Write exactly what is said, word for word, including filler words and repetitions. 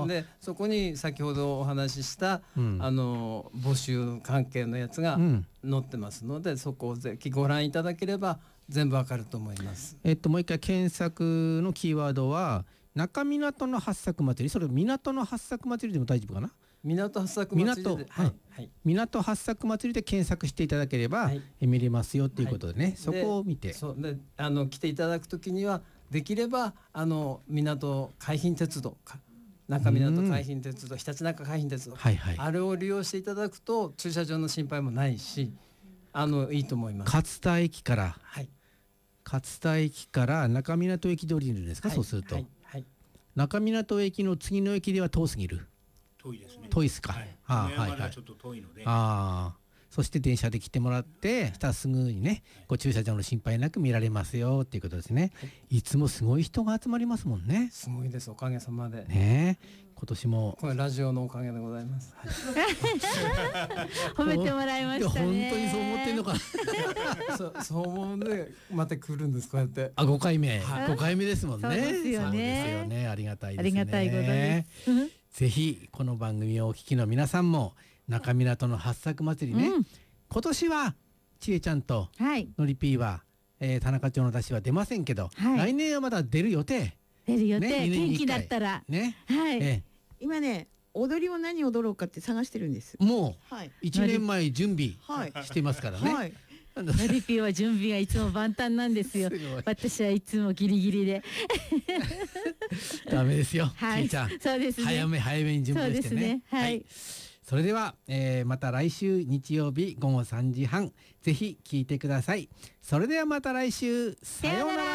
はい、でそこに先ほどお話しした、うん、あの募集関係のやつが載ってますので、うん、そこをぜひご覧いただければ全部わかると思います。 えっともう一回検索のキーワードは中港の八作祭り、それ港の八作祭りでも大丈夫かな。 港八作祭りで、 港、はいはい、港八作祭りで検索していただければ、はい、見れますよということでね、はい、そこを見て、 そうであの来ていただくときにはできればあの港海浜鉄道か中港海浜鉄道、ひたちなか海浜鉄道、はいはい、あれを利用していただくと駐車場の心配もないし、あのいいと思います。 勝田駅から、はい、勝田駅から中港駅で降りるんですか、はい、そうすると、はいはい、中港駅の次の駅では遠すぎる。 遠いですね。 遠いですか。はい、ああ、はいはい。ちょっと遠いので。ああ、そして電車で来てもらって、したらすぐにね、はい、ご駐車場の心配なく見られますよっていうことですね。はい、いつもすごい人が集まりますもんね。 すごいです、おかげさまで。 ね、今年も。 これラジオのおかげでございます。 褒めてもらいましたね。 本当にそう思ってんのか。 そ, そう思うんでまた来るんです、こうやって。 あ、ごかいめ、はい、ごかいめですもんね。 そうですよね。 そうですよね。ありがたいですね。 ありがたいことです。 ぜひこの番組をお聞きの皆さんも中港の八作祭りね、うん、今年はちえちゃんとのりぴーは、えー、田中町の出汁は出ませんけど、はい、来年はまだ出る予定。 出る予定、ね、元気だったらね、 はい、えー、今ね踊りを何踊ろうかって探してるんです。 もういちねんまえ準備してますからね、 はい、 のりぴーは準備がいつも万端なんですよ。私はいつもギリギリでダメですよ、 はい、 ちえちゃん、 そうですね、 早め早めに準備してね。 そうですね、はい、はい、 それでは、えー、また来週日曜日ごごさんじはんぜひ聞いてください。それではまた来週、さようなら。